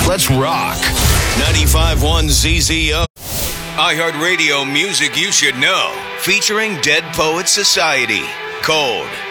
Let's rock. 95.1 ZZO. iHeartRadio music you should know. Featuring Dead Poets Society. Cold.